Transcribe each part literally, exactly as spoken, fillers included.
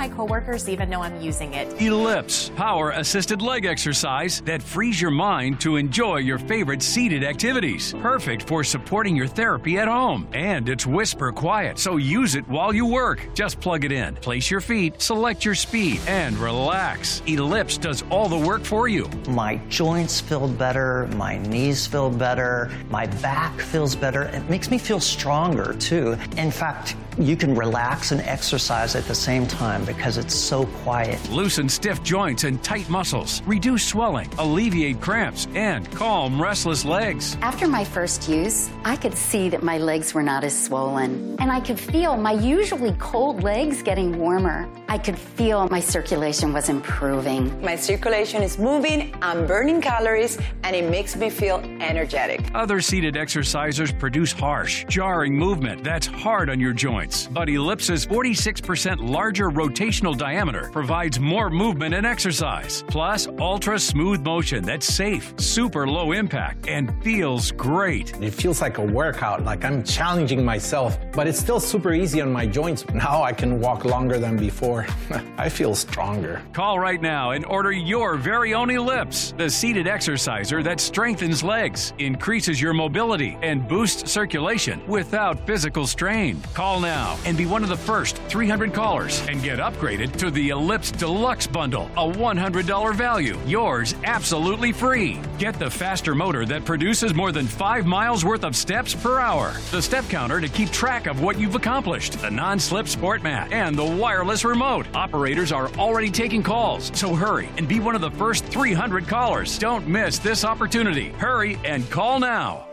my coworkers even know I'm using it. Ellipse, power-assisted leg exercise that frees your mind to enjoy your favorite seated activities. Perfect for supporting your therapy at home. And it's whisper quiet, so use it while you work. Just plug it in, place your feet, select your speed, and relax. Ellipse does all the work for you. My joints feel better, my knees feel better, my back feels better. It makes me feel stronger, too. In fact, you can relax and exercise at the same time because it's so quiet. Loosen stiff joints and tight muscles, reduce swelling, alleviate cramps, and calm restless legs. After my first use, I could see that my legs were not as swollen, and I could feel my usually cold legs getting warmer. I could feel my circulation was improving. My circulation is moving, I'm burning calories, and it makes me feel energetic. Other seated exercisers produce harsh, jarring movement that's hard on your joints. But Ellipse's forty-six percent larger rotational diameter provides more movement and exercise. Plus, ultra smooth motion that's safe, super low impact, and feels great. It feels like a workout, like I'm challenging myself, but it's still super easy on my joints. Now I can walk longer than before. I feel stronger. Call right now and order your very own Ellipse, the seated exerciser that strengthens legs, increases your mobility, and boosts circulation without physical strain. Call now and be one of the first three hundred callers and get upgraded to the Ellipse Deluxe Bundle, a one hundred dollars value. Yours absolutely free. Get the faster motor that produces more than five miles worth of steps per hour, the step counter to keep track of what you've accomplished, the non-slip sport mat, and the wireless remote. Operators are already taking calls, so hurry and be one of the first three hundred callers. Don't miss this opportunity. Hurry and call now.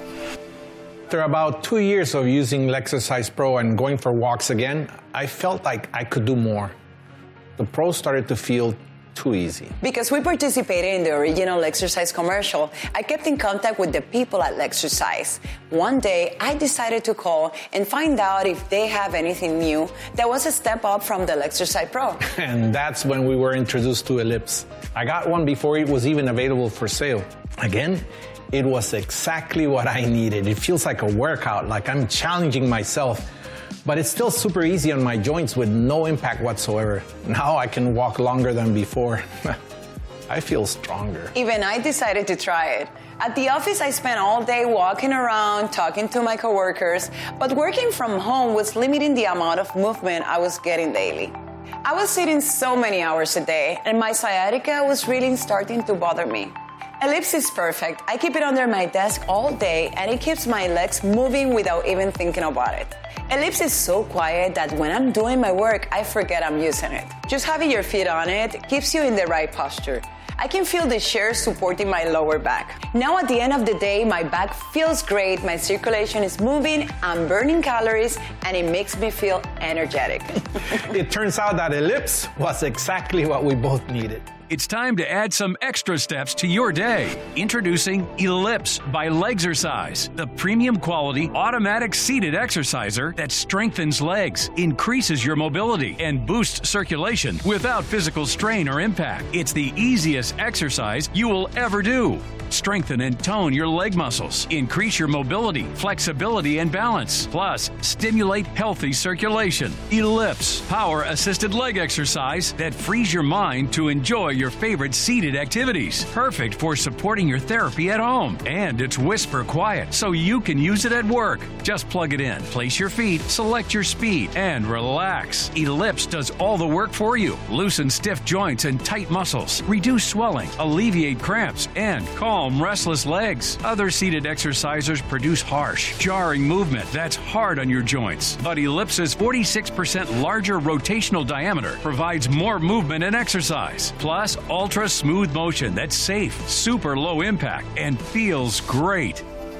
After about two years of using Lexercise Pro and going for walks again, I felt like I could do more. The Pro started to feel too easy. Because we participated in the original Lexercise commercial, I kept in contact with the people at Lexercise. One day, I decided to call and find out if they have anything new that was a step up from the Lexercise Pro. And that's when we were introduced to Ellipse. I got one before it was even available for sale. Again, it was exactly what I needed. It feels like a workout, like I'm challenging myself. But it's still super easy on my joints with no impact whatsoever. Now I can walk longer than before. I feel stronger. Even I decided to try it. At the office, I spent all day walking around, talking to my coworkers, but working from home was limiting the amount of movement I was getting daily. I was sitting so many hours a day, and my sciatica was really starting to bother me. Ellipse is perfect. I keep it under my desk all day, and it keeps my legs moving without even thinking about it. Ellipse is so quiet that when I'm doing my work, I forget I'm using it. Just having your feet on it keeps you in the right posture. I can feel the chair supporting my lower back. Now at the end of the day, my back feels great, my circulation is moving, I'm burning calories, and it makes me feel energetic. It turns out that Ellipse was exactly what we both needed. It's time to add some extra steps to your day. Introducing Ellipse by Lexercise, the premium quality automatic seated exerciser that strengthens legs, increases your mobility, and boosts circulation without physical strain or impact. It's the easiest exercise you will ever do. Strengthen and tone your leg muscles, increase your mobility, flexibility, and balance. Plus, stimulate healthy circulation. Ellipse, power-assisted leg exercise that frees your mind to enjoy your favorite seated activities. Perfect for supporting your therapy at home. And it's whisper quiet, so you can use it at work. Just plug it in, place your feet, select your speed, and relax. Ellipse does all the work for you. Loosen stiff joints and tight muscles, reduce swelling, alleviate cramps, and calm restless legs. Other seated exercisers produce harsh, jarring movement that's hard on your joints. But Ellipse's forty-six percent larger rotational diameter provides more movement and exercise. Plus, ultra smooth motion that's safe, super low impact, and feels great.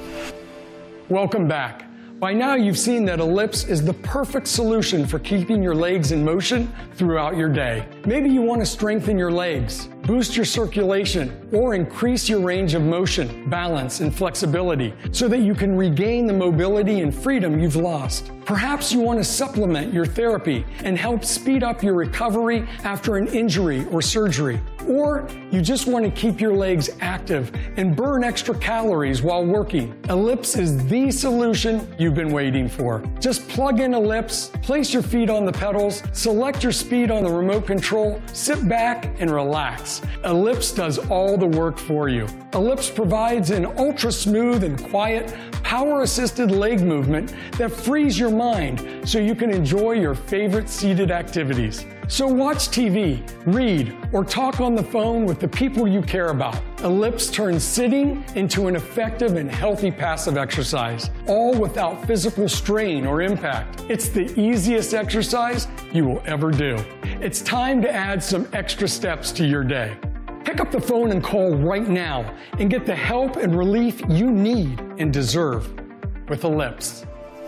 Welcome back. By now, you've seen that Ellipse is the perfect solution for keeping your legs in motion throughout your day. Maybe you want to strengthen your legs, boost your circulation, or increase your range of motion, balance, and flexibility so that you can regain the mobility and freedom you've lost. Perhaps you want to supplement your therapy and help speed up your recovery after an injury or surgery. Or you just want to keep your legs active and burn extra calories while working. Ellipse is the solution you've been waiting for. Just plug in Ellipse, place your feet on the pedals, select your speed on the remote control, sit back and relax. Ellipse does all the work for you. Ellipse provides an ultra smooth and quiet, power-assisted leg movement that frees your mind so you can enjoy your favorite seated activities. So watch T V, read, or talk on the phone with the people you care about. Ellipse turns sitting into an effective and healthy passive exercise, all without physical strain or impact. It's the easiest exercise you will ever do. It's time to add some extra steps to your day. Pick up the phone and call right now and get the help and relief you need and deserve with Ellipse.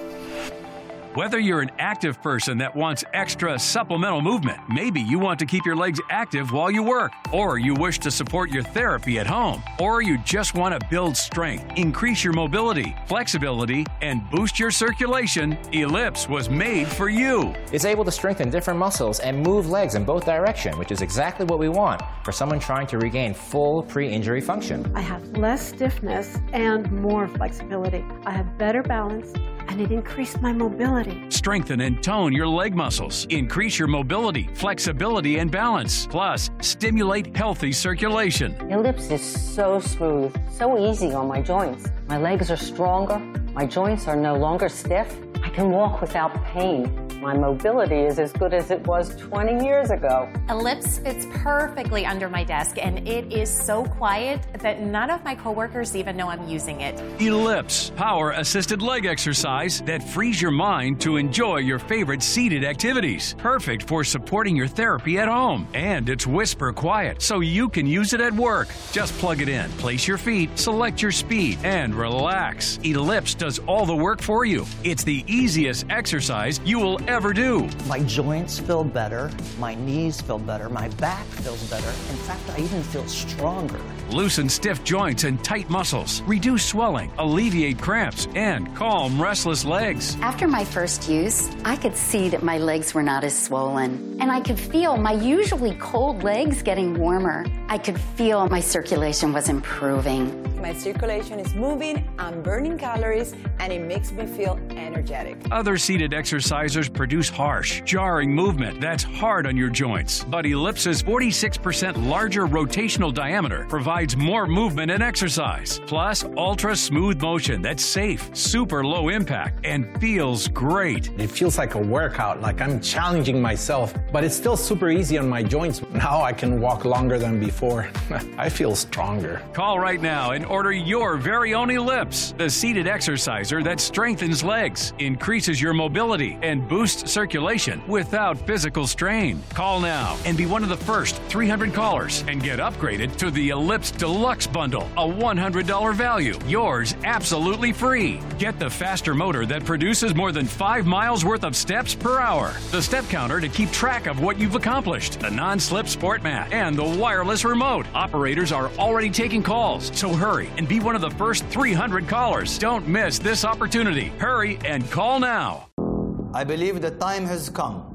Whether you're an active person that wants extra supplemental movement, maybe you want to keep your legs active while you work, or you wish to support your therapy at home, or you just want to build strength, increase your mobility, flexibility, and boost your circulation, Ellipse was made for you. It's able to strengthen different muscles and move legs in both directions, which is exactly what we want for someone trying to regain full pre-injury function. I have less stiffness and more flexibility. I have better balance, and it increased my mobility. Strengthen and tone your leg muscles, increase your mobility, flexibility, and balance, plus stimulate healthy circulation. Ellipse is so smooth, so easy on my joints. My legs are stronger, my joints are no longer stiff. I can walk without pain. My mobility is as good as it was twenty years ago. Ellipse fits perfectly under my desk, and it is so quiet that none of my coworkers even know I'm using it. Ellipse, power-assisted leg exercise that frees your mind to enjoy your favorite seated activities. Perfect for supporting your therapy at home. And it's whisper quiet, so you can use it at work. Just plug it in, place your feet, select your speed, and relax. Ellipse does all the work for you. It's the easiest exercise you will ever do. My joints feel better, my knees feel better, my back feels better. In fact, I even feel stronger. Loosen stiff joints and tight muscles, reduce swelling, alleviate cramps, and calm restless legs. After my first use, I could see that my legs were not as swollen, and I could feel my usually cold legs getting warmer. I could feel my circulation was improving. My circulation is moving, I'm burning calories, and it makes me feel energetic. Other seated exercisers produce harsh, jarring movement that's hard on your joints. But Ellipse's forty-six percent larger rotational diameter provides more movement and exercise, plus ultra-smooth motion that's safe, super low impact, and feels great. It feels like a workout, like I'm challenging myself, but it's still super easy on my joints. Now I can walk longer than before. I feel stronger. Call right now and order your very own Ellipse, the seated exerciser that strengthens legs, increases your mobility, and boosts circulation without physical strain. Call now and be one of the first three hundred callers and get upgraded to the Ellipse Deluxe Bundle, a one hundred dollars value. Yours absolutely free. Get the faster motor that produces more than five miles worth of steps per hour, the step counter to keep track of what you've accomplished, the non-slip sport mat, and the wireless remote. Operators are already taking calls, so hurry and be one of the first three hundred callers. Don't miss this opportunity. Hurry and call now. I believe the time has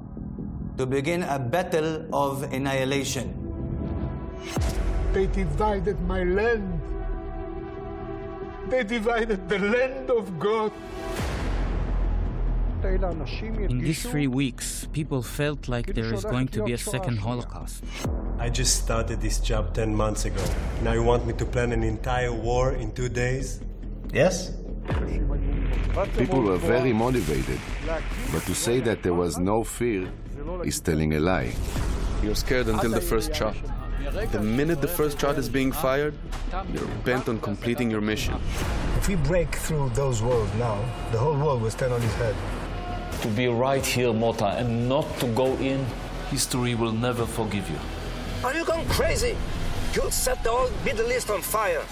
come to begin a battle of annihilation. They divided my land. They divided the land of God. In these three weeks, people felt like there is going to be a second Holocaust. I just started this job ten months ago. Now you want me to plan an entire war in two days? Yes? People were very motivated, but to say that there was no fear is telling a lie. You're scared until the first shot. The minute the first shot is being fired, you're bent on completing your mission. If we break through those walls now, the whole world will stand on his head. To be right here, Mota, and not to go in, history will never forgive you. Are you going crazy? You'll set the whole Middle East on fire.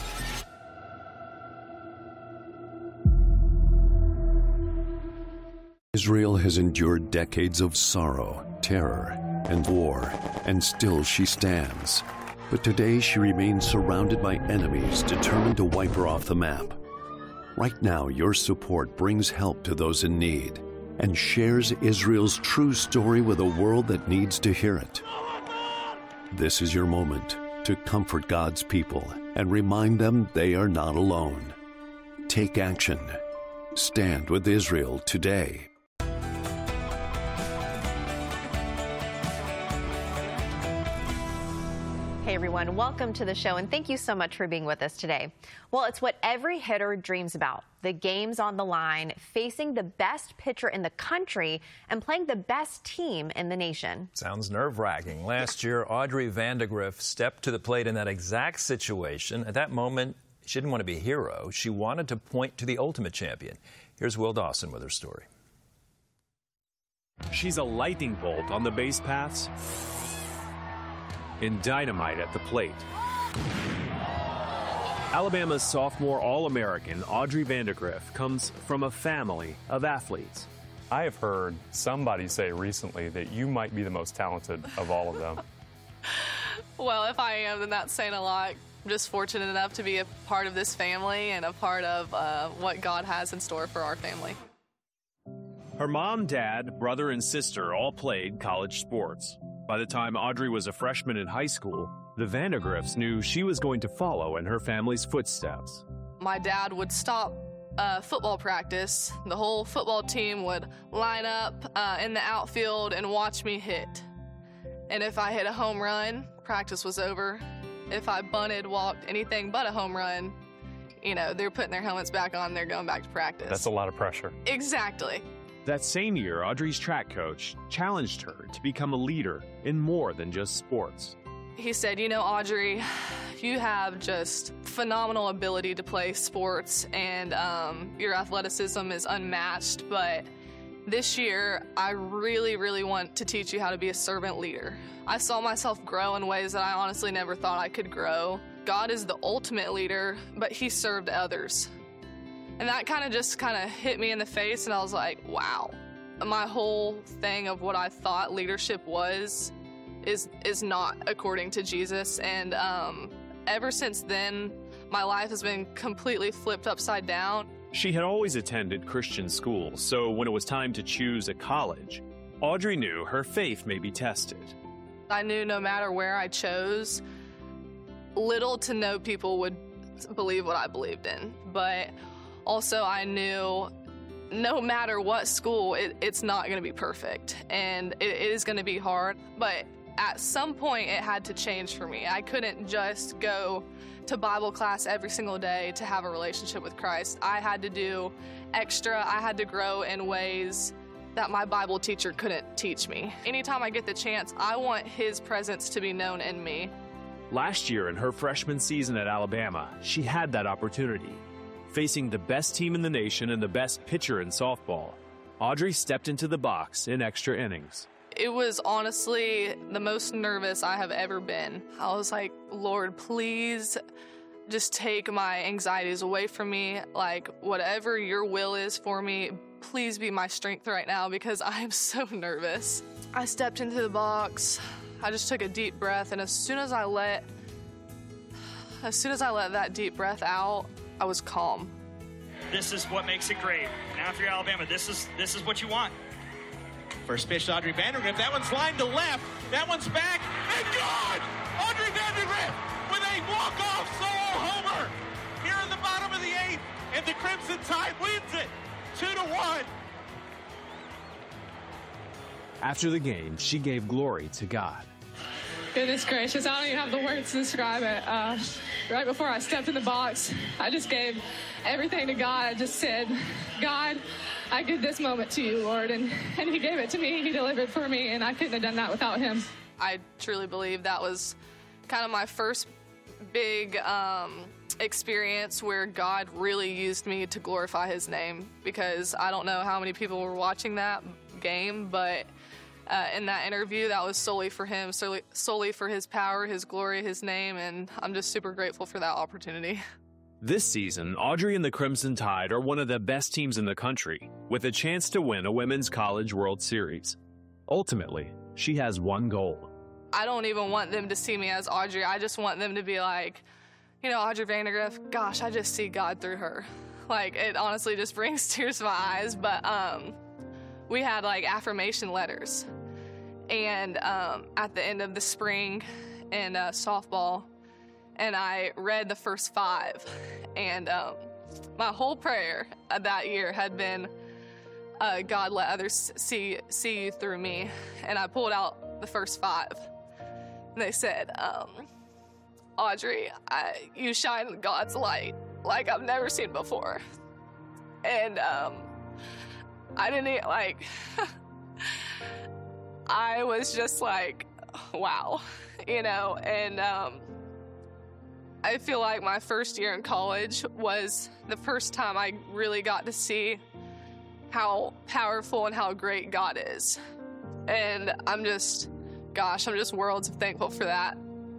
Israel has endured decades of sorrow, terror, and war, and still she stands. But today she remains surrounded by enemies determined to wipe her off the map. Right now, your support brings help to those in need and shares Israel's true story with a world that needs to hear it. This is your moment to comfort God's people and remind them they are not alone. Take action. Stand with Israel today. Hey everyone, welcome to the show and thank you so much for being with us today. Well, it's what every hitter dreams about. The game's on the line, facing the best pitcher in the country and playing the best team in the nation. Sounds nerve-wracking. Last year, Audrey Vandegrift stepped to the plate in that exact situation. At that moment, she didn't want to be a hero. She wanted to point to the ultimate champion. Here's Will Dawson with her story. She's a lightning bolt on the base paths and dynamite at the plate. Alabama's sophomore All-American Audrey Vandegrift comes from a family of athletes. I have heard somebody say recently that you might be the most talented of all of them. Well, if I am, then that's saying a lot. I'm just fortunate enough to be a part of this family and a part of uh, what God has in store for our family. Her mom, dad, brother, and sister all played college sports. By the time Audrey was a freshman in high school, the Vandegrifts knew she was going to follow in her family's footsteps. My dad would stop uh, football practice. The whole football team would line up uh, in the outfield and watch me hit. And if I hit a home run, practice was over. If I bunted, walked, anything but a home run, you know, they're putting their helmets back on, they're going back to practice. That's a lot of pressure. Exactly. That same year, Audrey's track coach challenged her to become a leader in more than just sports. He said, you know, Audrey, you have just phenomenal ability to play sports, and um, your athleticism is unmatched, but this year, I really, really want to teach you how to be a servant leader. I saw myself grow in ways that I honestly never thought I could grow. God is the ultimate leader, but he served others. And that kind of just kind of hit me in the face, and I was like, wow. My whole thing of what I thought leadership was is is not according to Jesus. And um, ever since then, my life has been completely flipped upside down. She had always attended Christian schools, so when it was time to choose a college, Audrey knew her faith may be tested. I knew no matter where I chose, little to no people would believe what I believed in. But also, I knew no matter what school, it, it's not going to be perfect, and it, it is going to be hard. But at some point, it had to change for me. I couldn't just go to Bible class every single day to have a relationship with Christ. I had to do extra. I had to grow in ways that my Bible teacher couldn't teach me. Anytime I get the chance, I want his presence to be known in me. Last year, in her freshman season at Alabama, she had that opportunity. Facing the best team in the nation and the best pitcher in softball, Audrey stepped into the box in extra innings. It was honestly the most nervous I have ever been. I was like, Lord, please just take my anxieties away from me. Like, whatever your will is for me, please be my strength right now, because I am so nervous. I stepped into the box. I just took a deep breath, and as soon as I let, as soon as I let that deep breath out, I was calm. This is what makes it great. Now, if you're Alabama, this is this is what you want. First pitch to Audrey Vandegrift. That one's lined to left. That one's back. And gone! Audrey Vandegrift with a walk-off solo homer here in the bottom of the eighth, and the Crimson Tide wins it two to one. After the game, she gave glory to God. Goodness gracious, I don't even have the words to describe it. Uh, right before I stepped in the box, I just gave everything to God. I just said, God, I give this moment to you, Lord. And, and he gave it to me. He delivered for me, and I couldn't have done that without him. I truly believe that was kind of my first big um, experience where God really used me to glorify his name, because I don't know how many people were watching that game, but Uh, in that interview, that was solely for him, solely, solely for his power, his glory, his name, and I'm just super grateful for that opportunity. This season, Audrey and the Crimson Tide are one of the best teams in the country, with a chance to win a Women's College World Series. Ultimately, she has one goal. I don't even want them to see me as Audrey. I just want them to be like, you know, Audrey Vandegrift, gosh, I just see God through her. Like, it honestly just brings tears to my eyes. But um, we had, like, affirmation letters. And um, at the end of the spring in uh, softball, and I read the first five. And um, my whole prayer that year had been, uh, God, let others see, see you through me. And I pulled out the first five. And they said, um, Audrey, I, you shine God's light like I've never seen before. And um, I didn't, like, I was just like, wow, you know, and um, I feel like my first year in college was the first time I really got to see how powerful and how great God is. And I'm just, gosh, I'm just worlds of thankful for that.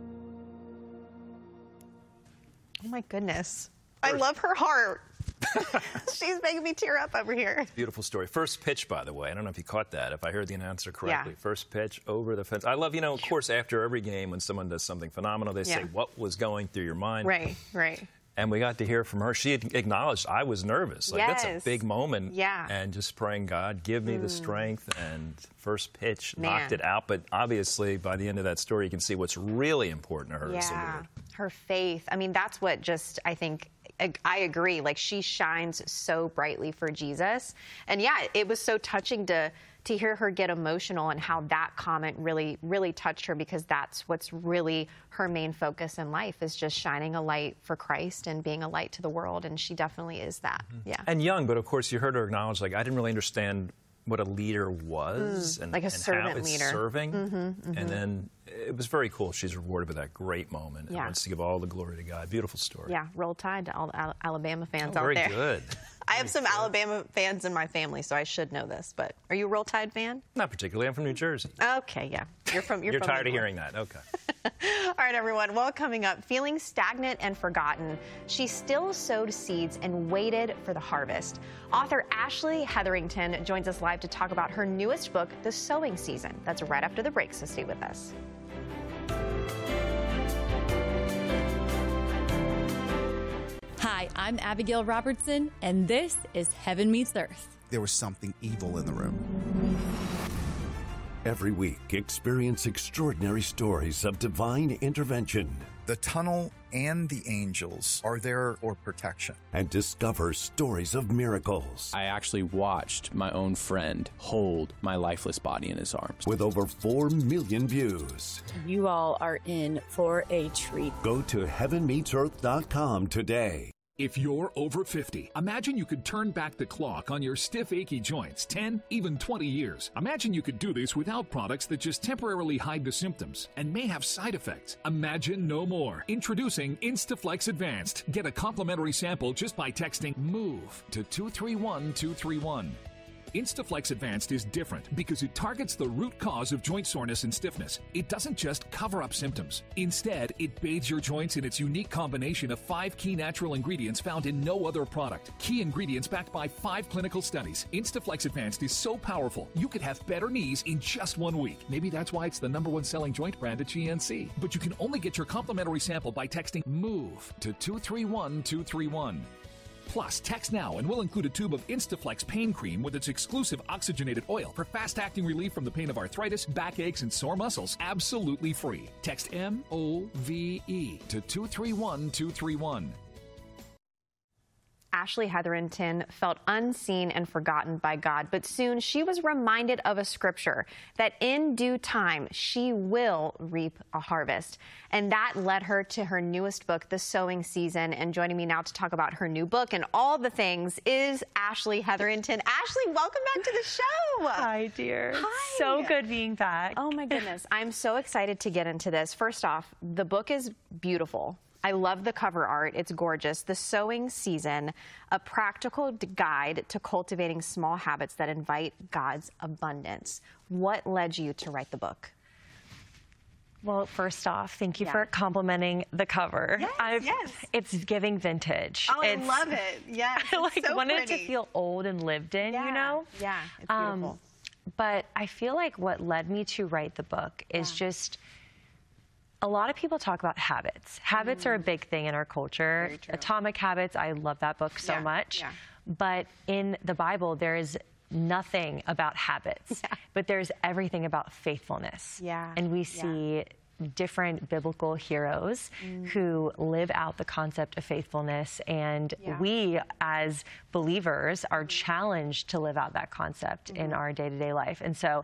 Oh my goodness. I love her heart. She's making me tear up over here. Beautiful story. First pitch, by the way. I don't know if you caught that, if I heard the announcer correctly. Yeah. First pitch over the fence. I love, you know, of course, after every game when someone does something phenomenal, they Yeah. say, what was going through your mind? Right, right. And we got to hear from her. She had acknowledged I was nervous. Like, Yes. that's a big moment. Yeah. And just praying, God, give me the Mm. strength. And first pitch, Man. knocked it out. But obviously, by the end of that story, you can see what's really important to her is the Yeah, Lord. her faith. I mean, that's what just, I think, I, I agree. Like, she shines so brightly for Jesus. And yeah, it was so touching to to hear her get emotional and how that comment really, really touched her, because that's what's really her main focus in life, is just shining a light for Christ and being a light to the world. And she definitely is that. Mm-hmm. Yeah. And young, but of course, you heard her acknowledge, like, I didn't really understand what a leader was Mm, and, like a and servant how it's leader. serving. Mhm, mhm. And then it was very cool. She's rewarded with that great moment. And Yeah. wants to give all the glory to God. Beautiful story. Yeah, roll tide to all the Al- Alabama fans Oh, out very there. good. I have some Alabama fans in my family, so I should know this. But are you a Roll Tide fan? Not particularly. I'm from New Jersey. Okay, yeah. You're from. You're, You're from tired of New hearing that. Okay. All right, everyone. Well, coming up, feeling stagnant and forgotten, she still sowed seeds and waited for the harvest. Author Ashley Hetherington joins us live to talk about her newest book, The Sowing Season. That's right after the break, so stay with us. Hi, I'm Abigail Robertson, and this is Heaven Meets Earth. There was something evil in the room. Every week, experience extraordinary stories of divine intervention. The tunnel and the angels are there for protection. And discover stories of miracles. I actually watched my own friend hold my lifeless body in his arms. With over four million views. You all are in for a treat. Go to heaven meets earth dot com today. If you're over fifty, imagine you could turn back the clock on your stiff, achy joints ten, even twenty years. Imagine you could do this without products that just temporarily hide the symptoms and may have side effects. Imagine no more. Introducing Instaflex Advanced. Get a complimentary sample just by texting MOVE to two three one two three one. Instaflex Advanced is different because it targets the root cause of joint soreness and stiffness. It doesn't just cover up symptoms. Instead, it bathes your joints in its unique combination of five key natural ingredients found in no other product. Key ingredients backed by five clinical studies. Instaflex Advanced is so powerful, you could have better knees in just one week. Maybe that's why it's the number one selling joint brand at G N C. But you can only get your complimentary sample by texting MOVE to two three one two three one. Plus, text now and we'll include a tube of Instaflex pain cream with its exclusive oxygenated oil for fast-acting relief from the pain of arthritis, backaches, and sore muscles. Absolutely free. Text M O V E to two three one two three one. Ashley Hetherington felt unseen and forgotten by God, but soon she was reminded of a scripture that in due time she will reap a harvest. And that led her to her newest book, The Sowing Season. And joining me now to talk about her new book and all the things is Ashley Hetherington. Ashley, welcome back to the show. Hi, dear. Hi. So good being back. Oh, my goodness. I'm so excited to get into this. First off, the book is beautiful. I love the cover art. It's gorgeous. The Sowing Season, a practical guide to cultivating small habits that invite God's abundance. What led you to write the book? Well, first off, thank you Yeah. for complimenting the cover. Yes, I've, yes. It's giving vintage. Oh, I It's- love it. Yes, I like it's so wanted it pretty. to feel old and lived in, Yeah. you know? Yeah, it's Um, beautiful. But I feel like what led me to write the book is yeah. just a lot of people talk about habits. Habits mm. are a big thing in our culture. Atomic Habits, I love that book so yeah. much. Yeah. But in the Bible, there is nothing about habits, yeah. but there's everything about faithfulness. Yeah. And we see yeah. different biblical heroes mm. who live out the concept of faithfulness, and yeah. we as believers are challenged to live out that concept mm-hmm. in our day-to-day life. And so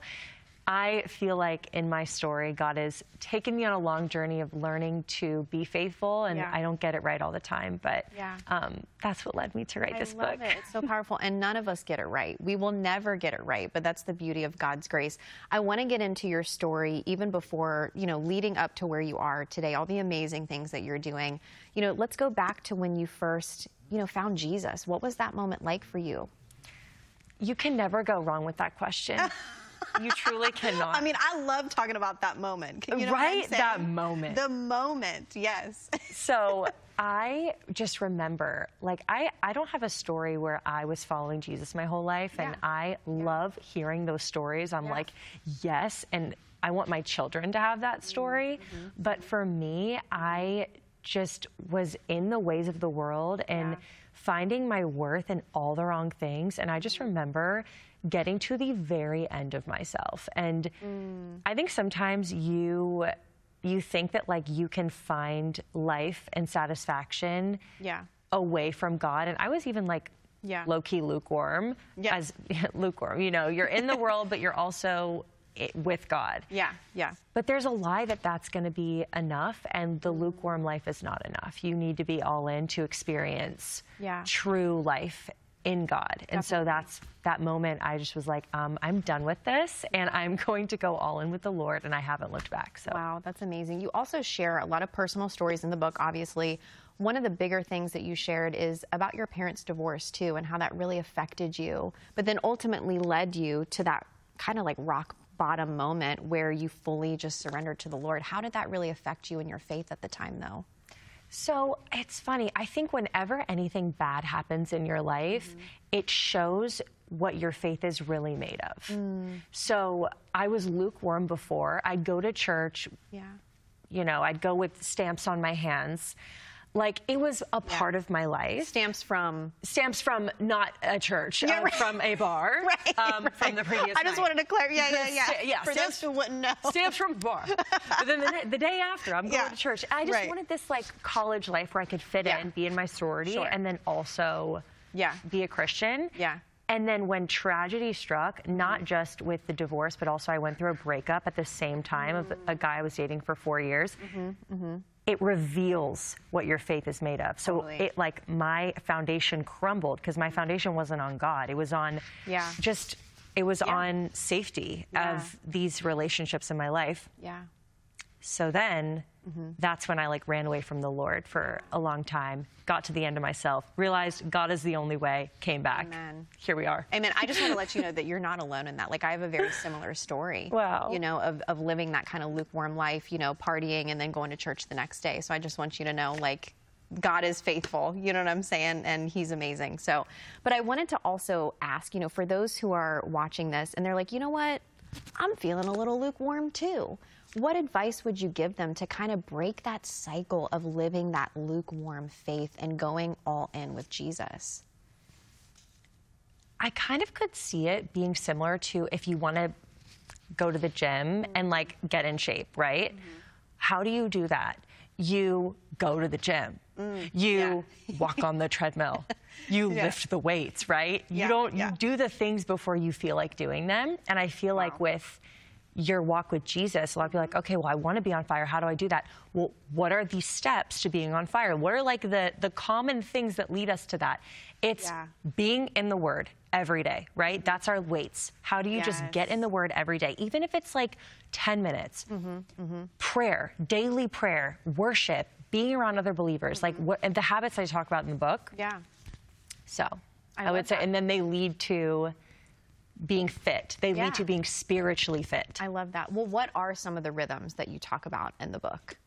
I feel like in my story, God has taken me on a long journey of learning to be faithful, and yeah. I don't get it right all the time, but yeah. um, that's what led me to write I this love book. It. It's so powerful, and none of us get it right. We will never get it right, but that's the beauty of God's grace. I want to get into your story even before, you know, leading up to where you are today, all the amazing things that you're doing. You know, let's go back to when you first, you know, found Jesus. What was that moment like for you? You can never go wrong with that question. You truly cannot. I mean, I love talking about that moment. You know right? That moment. The moment, yes. So I just remember, like, I, I don't have a story where I was following Jesus my whole life, yeah. and I yeah. love hearing those stories. I'm yeah. like, yes, and I want my children to have that story. Mm-hmm. But for me, I just was in the ways of the world and yeah. finding my worth in all the wrong things. And I just remember getting to the very end of myself. And mm. I think sometimes you you think that like you can find life and satisfaction yeah. away from God. And I was even like yeah. low-key lukewarm. Yeah. As lukewarm, you know, you're in the world, but you're also with God. Yeah, yeah. But there's a lie that that's going to be enough, and the lukewarm life is not enough. You need to be all in to experience yeah. true life in God. And Definitely. So that's that moment I just was like, um, I'm done with this, and I'm going to go all in with the Lord, and I haven't looked back. So wow, that's amazing. You also share a lot of personal stories in the book, obviously. One of the bigger things that you shared is about your parents' divorce, too, and how that really affected you, but then ultimately led you to that kind of like rock bottom moment where you fully just surrendered to the Lord. How did that really affect you in your faith at the time, though? So it's funny. I think whenever anything bad happens in your life, mm-hmm. it shows what your faith is really made of. Mm. So I was lukewarm before. I'd go to church. Yeah. You know, I'd go with stamps on my hands. Like, it was a yeah. part of my life. Stamps from? Stamps from not a church, yeah, uh, right. from a bar, right, um, right. from the previous I just night. wanted to clarify. Yeah, yeah, yeah. Sta- yeah For stamps, those who wouldn't know. Stamps from a bar. But then the, the day after, I'm going yeah. to church. I just right. wanted this, like, college life where I could fit yeah. in, be in my sorority, sure. and then also yeah. be a Christian. Yeah. And then when tragedy struck, not just with the divorce, but also I went through a breakup at the same time mm. of a guy I was dating for four years. Mm-hmm. Mm-hmm. It reveals what your faith is made of. So totally. It, like, my foundation crumbled because my foundation wasn't on God. It was on yeah. just, it was yeah. on safety yeah. of these relationships in my life. Yeah. So then mm-hmm. that's when I, like, ran away from the Lord for a long time, got to the end of myself, realized God is the only way, came back. Amen. Here we are. Amen. I just want to let you know that you're not alone in that. Like, I have a very similar story. Wow. You know, of, of living that kind of lukewarm life, you know, partying and then going to church the next day. So I just want you to know, like, God is faithful, you know what I'm saying? And he's amazing. So, but I wanted to also ask, you know, for those who are watching this and they're like, you know what, I'm feeling a little lukewarm too. What advice would you give them to kind of break that cycle of living that lukewarm faith and going all in with Jesus? I kind of could see it being similar to if you want to go to the gym mm-hmm. and, like, get in shape, right? Mm-hmm. How do you do that? You go to the gym. Mm, you yeah. walk on the treadmill. You yeah. lift the weights, right? Yeah, you don't, yeah. you do the things before you feel like doing them. And I feel wow. like with your walk with Jesus, a lot of people are like, okay, well, I want to be on fire. How do I do that? Well, what are the steps to being on fire? What are, like, the, the common things that lead us to that? It's yeah. being in the Word every day, right? That's our weights. How do you yes. just get in the Word every day? Even if it's like ten minutes. Mm-hmm, mm-hmm. Prayer, daily prayer, worship, being around other believers, mm-hmm. like what, and the habits I talk about in the book. Yeah. So I, I would say, that. and then they lead to being fit. They yeah. lead to being spiritually fit. I love that. Well, what are some of the rhythms that you talk about in the book?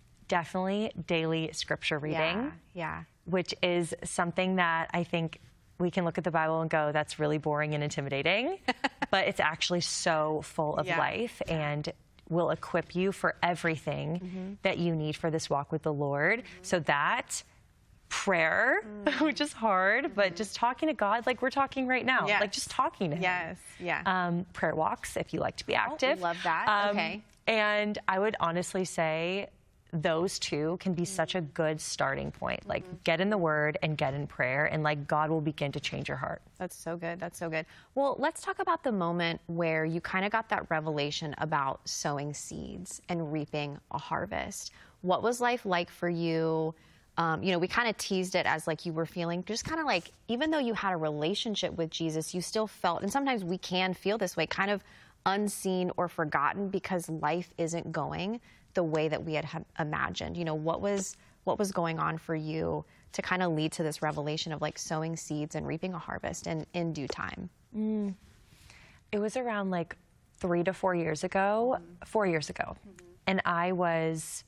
Definitely daily scripture reading. Yeah, yeah. Which is something that I think we can look at the Bible and go, that's really boring and intimidating, but it's actually so full of Yeah. life and will equip you for everything Mm-hmm. that you need for this walk with the Lord. So that prayer, which is hard, but just talking to God like we're talking right now, Yes. like just talking to Him. Yes, yeah. Um, prayer walks, if you like to be active. love that. Um, Okay. And I would honestly say those two can be such a good starting point. Like, get in the Word and get in prayer, and like God will begin to change your heart. That's so good. That's so good. Well, let's talk about the moment where you kind of got that revelation about sowing seeds and reaping a harvest. What was life like for you? Um, you know, we kind of teased it as like you were feeling just kind of like, even though you had a relationship with Jesus, you still felt, and sometimes we can feel this way, kind of unseen or forgotten because life isn't going the way that we had ha- imagined. You know, what was what was going on for you to kind of lead to this revelation of like sowing seeds and reaping a harvest in, in due time? Mm. It was around like three to four years ago, four years ago. And I was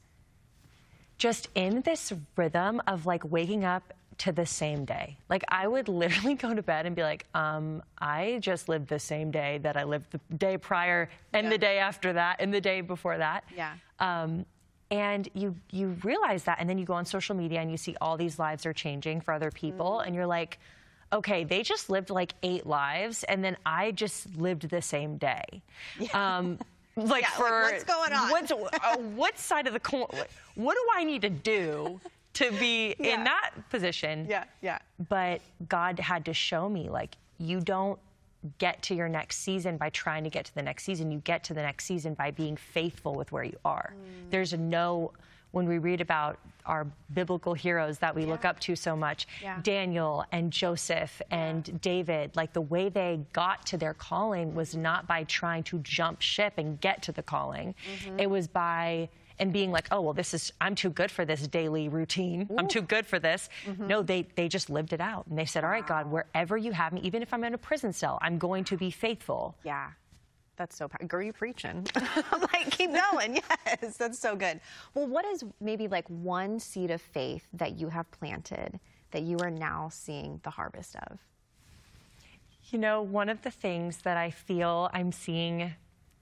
just in this rhythm of like waking up to the same day. Like I would literally go to bed and be like, um, I just lived the same day that I lived the day prior and the day after that and the day before that. Yeah. Um, and you you realize that, and then you go on social media and you see all these lives are changing for other people, and you're like, okay, they just lived like eight lives, and then I just lived the same day. Um, like Yeah, for like, what's going on? What's, uh, what side of the coin? What do I need to do to be Yeah. in that position? Yeah, yeah. But God had to show me, like, you don't get to your next season by trying to get to the next season. You get to the next season by being faithful with where you are. Mm. There's no, when we read about our biblical heroes that we look up to so much, Yeah. Daniel and Joseph and David, like the way they got to their calling was not by trying to jump ship and get to the calling. Mhm. It was by, and being like, oh, well, this is, I'm too good for this daily routine. I'm too good for this. Mhm. No, they, they just lived it out. And they said, all right, God, wherever you have me, even if I'm in a prison cell, I'm going to be faithful. Yeah. That's so powerful. Girl, you preaching. I'm like, keep going. Yes, that's so good. Well, what is maybe like one seed of faith that you have planted that you are now seeing the harvest of? You know, one of the things that I feel I'm seeing,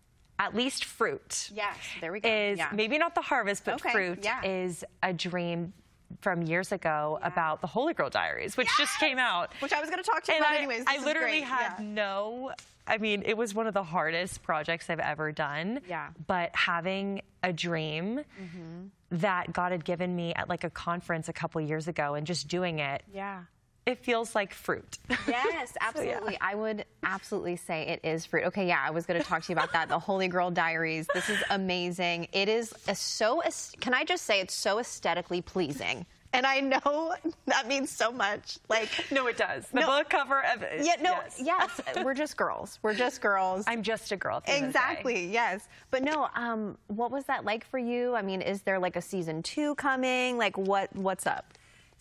at least fruit. Yes, there we go. Is Yeah. maybe not the harvest, but Okay, fruit yeah. is a dream from years ago about the Holy Girl Diaries, which just came out. Which I was going to talk to you And about I, anyways. I This is literally great. had Yeah. no, I mean, it was one of the hardest projects I've ever done. Yeah. But having a dream Mhm. that God had given me at like a conference a couple years ago and just doing it, Yeah. it feels like fruit. Yes, absolutely. I would absolutely say it is fruit. Okay, yeah, I was going to talk to you about that. The Holy Girl Diaries. This is amazing. It is a so, can I just say it's so aesthetically pleasing. And I know that means so much. Like, no, it does. The no, book cover of it. Yeah, no, yes. yes. We're just girls. We're just girls. I'm just a girl. at the end of the day. Exactly, yes. But no, um, what was that like for you? I mean, is there like a season two coming? Like, what what's up?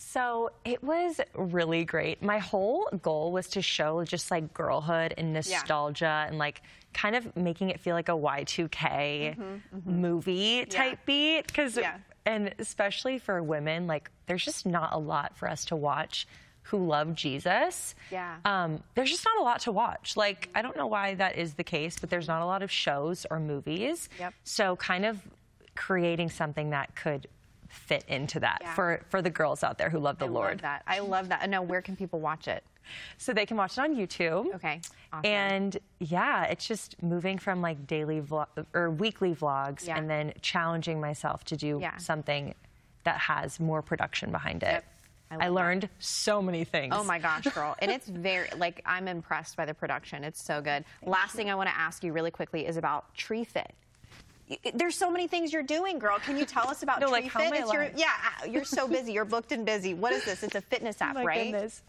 So it was really great. My whole goal was to show just like girlhood and nostalgia and like kind of making it feel like a Y two K Mhm, mhm. movie type beat. Because, Yeah. and especially for women, like there's just not a lot for us to watch who love Jesus. Yeah. Um, there's just not a lot to watch. Like, I don't know why that is the case, but there's not a lot of shows or movies. Yep. So kind of creating something that could fit into that Yeah. for, for the girls out there who love the I Lord. love that. I love that. Now, where can people watch it? So they can watch it on YouTube. Okay. Awesome. And yeah, it's just moving from like daily vlog or weekly vlogs Yeah. and then challenging myself to do Yeah. something that has more production behind it. Yep. I love I that. learned so many things. Oh my gosh, girl. And it's very, like, I'm impressed by the production. It's so good. Last thing I want to ask you really quickly is about Tree Fit. Y- There's so many things you're doing, girl. Can you tell us about No, Tree like, how Fit? am I It's your, alive? yeah, uh, you're so busy. You're booked and busy. What is this? It's a fitness app, My right? goodness.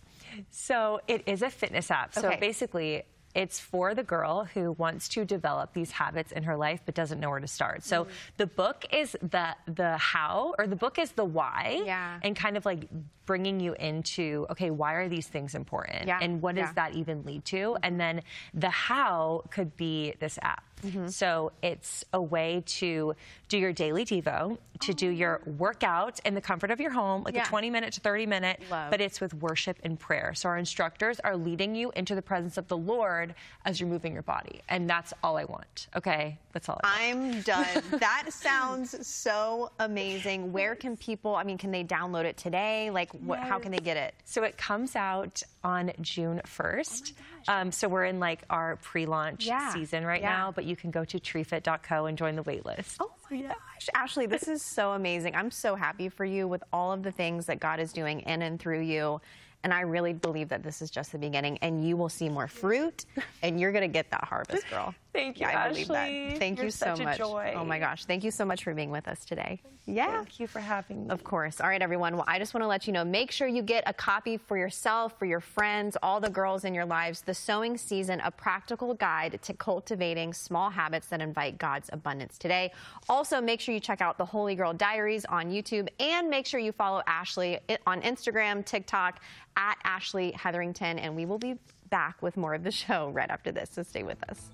So it is a fitness app. So Okay. basically, it's for the girl who wants to develop these habits in her life but doesn't know where to start. So Mm. the book is the the how, or the book is the why, Yeah. and kind of like bringing you into, okay, why are these things important? Yeah. And what does Yeah. that even lead to? And then the how could be this app. Mm-hmm. So it's a way to do your daily Devo, to do your workout in the comfort of your home, like Yeah. a twenty minute to thirty minute, Love. but it's with worship and prayer. So our instructors are leading you into the presence of the Lord as you're moving your body. And that's all I want. Okay? That's all I want. I'm done. That sounds so amazing. Where can people, I mean, can they download it today? Like, what, how can they get it? So it comes out on June first. Oh um, so we're in like our pre-launch Yeah. season right Yeah. now, but you can go to treefit dot co and join the wait list. Oh my gosh, Ashley, this is so amazing. I'm so happy for you with all of the things that God is doing in and through you. And I really believe that this is just the beginning, and you will see more fruit, and you're going to get that harvest, girl. Thank you, yeah, I believe Ashley. that. Thank You're you so such a much. joy. Oh my gosh, thank you so much for being with us today. Yeah. Thank you for having me. Of course. All right, everyone. Well, I just want to let you know, make sure you get a copy for yourself, for your friends, all the girls in your lives, The Sowing Season, a practical guide to cultivating small habits that invite God's abundance today. Also, make sure you check out the Holy Girl Diaries on YouTube, and make sure you follow Ashley on Instagram, TikTok, at Ashley Hetherington, and we will be back with more of the show right after this, so stay with us.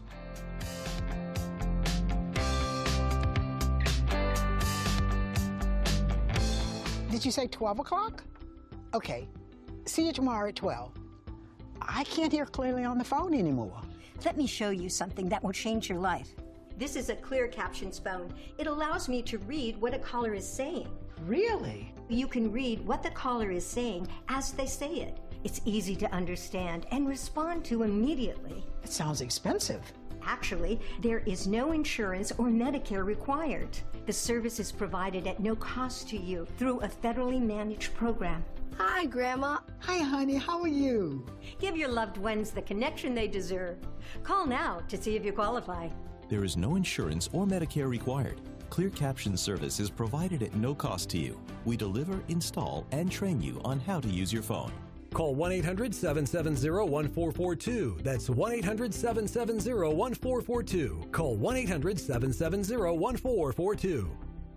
Did you say twelve o'clock? Okay. See you tomorrow at twelve. I can't hear clearly on the phone anymore. Let me show you something that will change your life. This is a Clear Captions phone. It allows me to read what a caller is saying. Really? You can read what the caller is saying as they say it. It's easy to understand and respond to immediately. It sounds expensive. Actually, there is no insurance or Medicare required. The service is provided at no cost to you through a federally managed program. Hi, Grandma. Hi, honey. How are you? Give your loved ones the connection they deserve. Call now to see if you qualify. There is no insurance or Medicare required. Clear Caption service is provided at no cost to you. We deliver, install, and train you on how to use your phone. Call one eight hundred, seven seven zero, one four four two. That's one eight hundred, seven seven zero, one four four two. Call one eight hundred, seven seven zero, one four four two.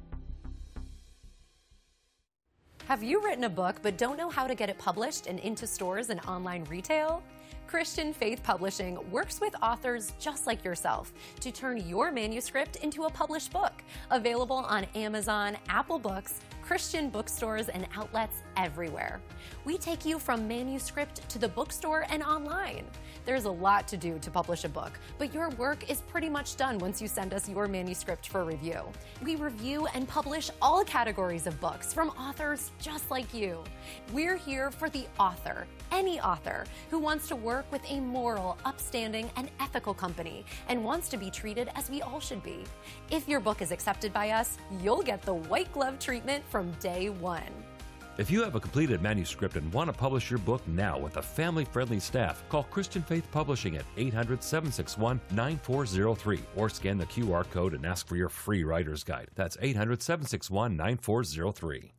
Have you written a book but don't know how to get it published and into stores and online retail? Christian Faith Publishing works with authors just like yourself to turn your manuscript into a published book. Available on Amazon, Apple Books, Christian bookstores, and outlets everywhere. We take you from manuscript to the bookstore and online. There's a lot to do to publish a book, but your work is pretty much done once you send us your manuscript for review. We review and publish all categories of books from authors just like you. We're here for the author, any author, who wants to work with a moral, upstanding, and ethical company and wants to be treated as we all should be. If your book is accepted by us, you'll get the white glove treatment from day one. If you have a completed manuscript and want to publish your book now with a family-friendly staff, call Christian Faith Publishing at eight hundred, seven six one, nine four zero three or scan the Q R code and ask for your free writer's guide. That's eight hundred, seven six one, nine four zero three.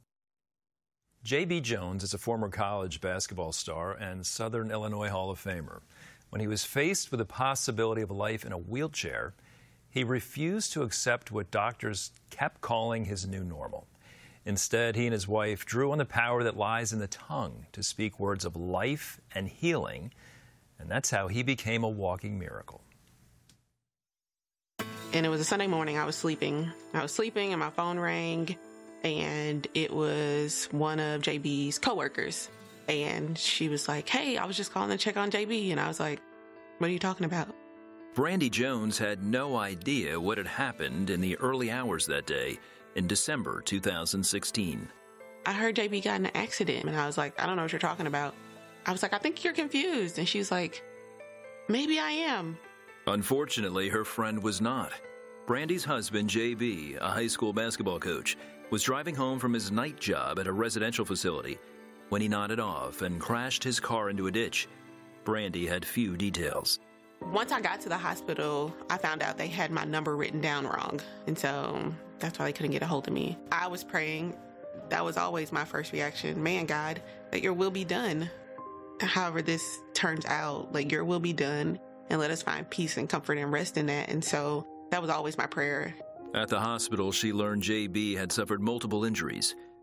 J B. Jones is a former college basketball star and Southern Illinois Hall of Famer. When he was faced with the possibility of life in a wheelchair, he refused to accept what doctors kept calling his new normal. Instead, he and his wife drew on the power that lies in the tongue to speak words of life and healing, and that's how he became a walking miracle. And it was a Sunday morning. I was sleeping. I was sleeping and my phone rang, and it was one of J B's coworkers. And she was like, "Hey, I was just calling to check on J B." And I was like, "What are you talking about?" Brandy Jones had no idea what had happened in the early hours that day in December two thousand sixteen. I heard J B got in an accident, and I was like, "I don't know what you're talking about." I was like, "I think you're confused." And she was like, "Maybe I am." Unfortunately, her friend was not. Brandy's husband, J B, a high school basketball coach, was driving home from his night job at a residential facility when he nodded off and crashed his car into a ditch. Brandy had few details. Once I got to the hospital, I found out they had my number written down wrong. And so that's why they couldn't get a hold of me. I was praying. That was always my first reaction. Man, God, that your will be done. However this turns out, like, your will be done, and let us find peace and comfort and rest in that. And so that was always my prayer. At the hospital, she learned J B had suffered multiple injuries.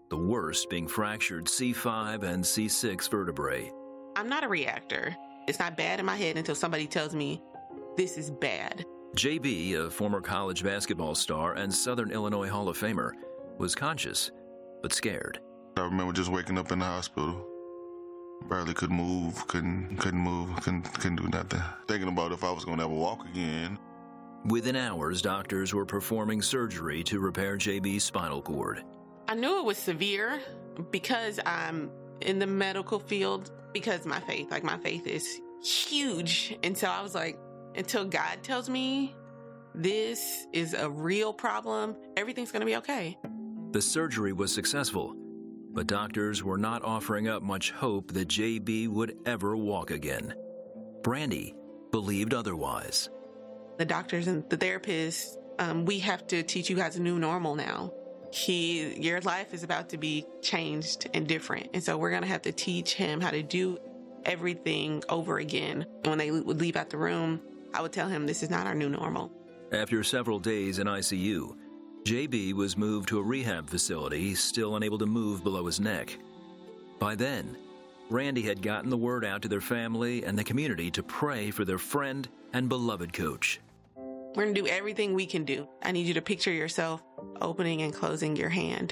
the worst being fractured C five and C six vertebrae. I'm not a reactor. It's not bad in my head until somebody tells me this is bad. J B, a former college basketball star and Southern Illinois Hall of Famer, was conscious but scared. I remember just waking up in the hospital. Barely could move, couldn't couldn't move, couldn't, couldn't do nothing. Thinking about if I was going to ever walk again. Within hours, doctors were performing surgery to repair J B's spinal cord. I knew it was severe because I'm in the medical field, because my faith, like my faith is huge. And so I was like, until God tells me this is a real problem, everything's going to be okay. The surgery was successful, but doctors were not offering up much hope that J B would ever walk again. Brandy believed otherwise. The doctors and the therapists, um, we have to teach you guys a new normal now. He, your life is about to be changed and different. And so we're going to have to teach him how to do everything over again. And when they would leave out the room, I would tell him this is not our new normal. After several days in I C U, J B was moved to a rehab facility, still unable to move below his neck. By then, Randy had gotten the word out to their family and the community to pray for their friend and beloved coach. We're going to do everything we can do. I need you to picture yourself opening and closing your hand,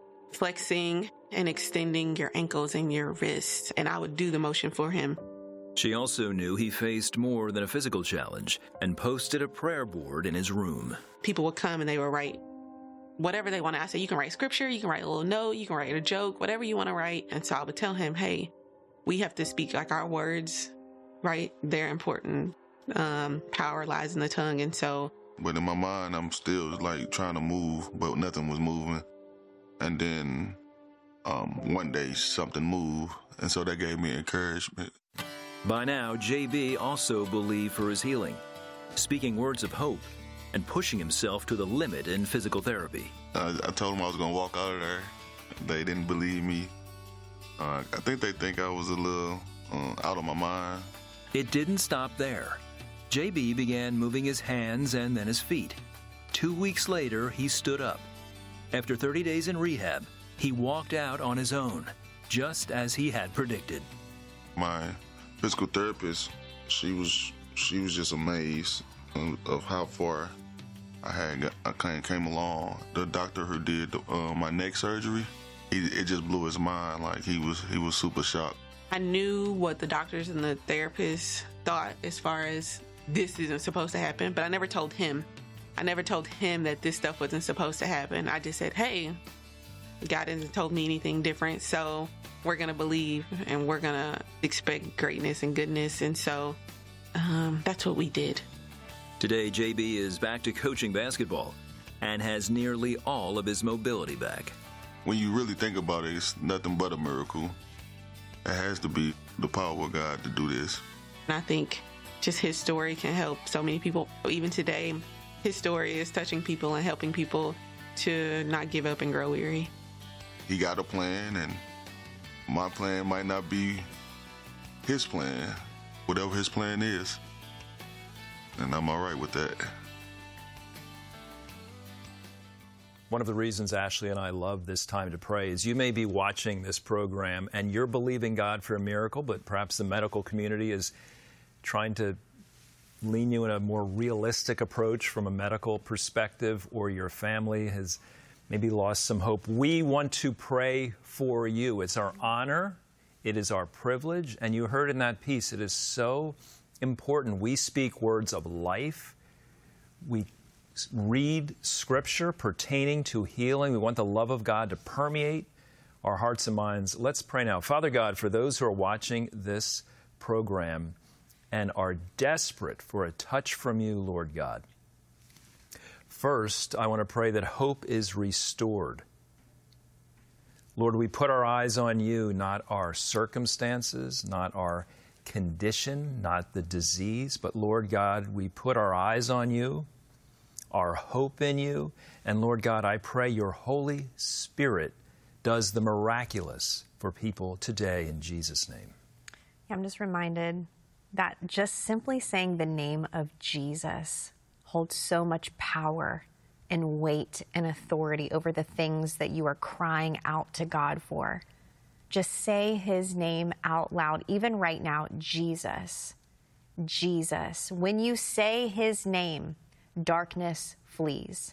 flexing and extending your ankles and your wrists, and I would do the motion for him. She also knew he faced more than a physical challenge and posted a prayer board in his room. People would come and they would write whatever they want to. I said, you can write scripture, you can write a little note, you can write a joke, whatever you want to write. And so I would tell him, hey, we have to speak like our words, right? They're important. Um, power lies in the tongue. And so. But in my mind, I'm still like trying to move, but nothing was moving. And then um, one day something moved. And so that gave me encouragement. By now, J B also believed for his healing, speaking words of hope and pushing himself to the limit in physical therapy. I, I told them I was going to walk out of there. They didn't believe me. Uh, I think they think I was a little uh, out of my mind. It didn't stop there. J B began moving his hands and then his feet. Two weeks later, he stood up. After thirty days in rehab, he walked out on his own, just as he had predicted. My physical therapist, she was she was just amazed of, of how far I had got, I kind of came along. The doctor who did uh, my neck surgery, he, it just blew his mind. Like he was he was super shocked. I knew what the doctors and the therapists thought as far as this isn't supposed to happen, but I never told him. I never told him that this stuff wasn't supposed to happen. I just said, hey, God hasn't told me anything different, so we're going to believe and we're going to expect greatness and goodness. And so um, that's what we did. Today, J B is back to coaching basketball and has nearly all of his mobility back. When you really think about it, it's nothing but a miracle. It has to be the power of God to do this. And I think just his story can help so many people. Even today, his story is touching people and helping people to not give up and grow weary. He got a plan, and my plan might not be his plan, whatever his plan is. And I'm all right with that. One of the reasons Ashley and I love this time to pray is you may be watching this program and you're believing God for a miracle, but perhaps the medical community is trying to lean you in a more realistic approach from a medical perspective, or your family has maybe lost some hope. We want to pray for you. It's our honor. It is our privilege. And you heard in that piece, it is so important. We speak words of life. We read scripture pertaining to healing. We want the love of God to permeate our hearts and minds. Let's pray now. Father God, for those who are watching this program and are desperate for a touch from you, Lord God, first, I want to pray that hope is restored. Lord, we put our eyes on you, not our circumstances, not our condition, not the disease, but Lord God, we put our eyes on you, our hope in you, and Lord God, I pray your Holy Spirit does the miraculous for people today in Jesus' name. I'm just reminded that just simply saying the name of Jesus holds so much power and weight and authority over the things that you are crying out to God for. Just say his name out loud, even right now, Jesus. Jesus. When you say his name, darkness flees.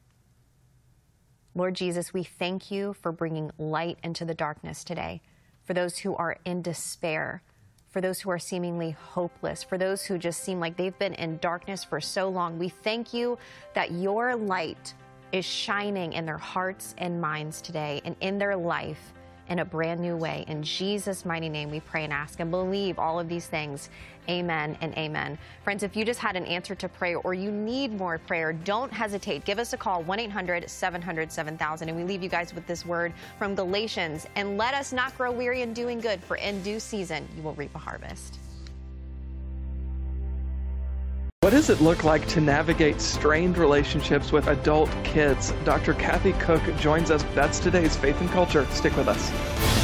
Lord Jesus, we thank you for bringing light into the darkness today, for those who are in despair, for those who are seemingly hopeless, for those who just seem like they've been in darkness for so long. We thank you that your light is shining in their hearts and minds today and in their life in a brand new way. In Jesus' mighty name, we pray and ask and believe all of these things. Amen and amen. Friends, if you just had an answer to prayer or you need more prayer, don't hesitate. Give us a call, one eight hundred seven hundred seven thousand. And we leave you guys with this word from Galatians. And let us not grow weary in doing good, for in due season you will reap a harvest. What does it look like to navigate strained relationships with adult kids? Doctor Kathy Cook joins us. That's today's Faith and Culture. Stick with us.